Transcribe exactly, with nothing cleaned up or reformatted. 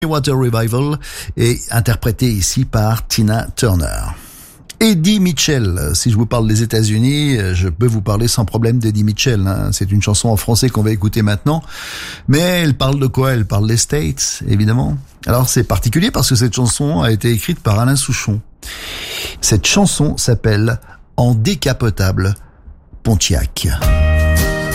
Water Revival est interprété ici par Tina Turner. Eddie Mitchell, si je vous parle des États-Unis, je peux vous parler sans problème d'Eddie Mitchell. Hein. C'est une chanson en français qu'on va écouter maintenant, mais elle parle de quoi? Elle parle des States, évidemment. Alors c'est particulier parce que cette chanson a été écrite par Alain Souchon. Cette chanson s'appelle « En décapotable Pontiac ».